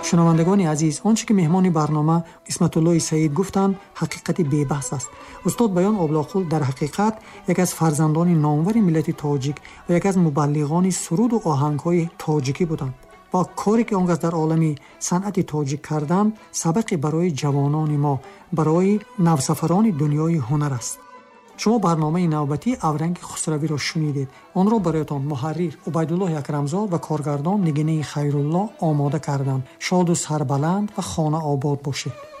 шунавандагони азиз, онче ки меҳмони барнома исматуллои саид гуфтанд ҳақиқати бебаҳс аст. устод Баён Облоқул дар ҳақиқат яке аз фарзандони номвари миллати тоҷик ва яке аз мубаллиғони суруду оҳангҳои тоҷикӣ буданд. با کاری که اونگاه در عالمی صنعت تاجیک کردن سبقی برای جوانان ما، برای نوسفران دنیای هنر است. شما برنامه نوبتی اورنگ خسروی را شنیدید. آن را برایتان محرر عبیدالله اکرمزاد و کارگردان نگینه خیرالله آماده کردند. شاد و سربلند و خانه آباد باشید.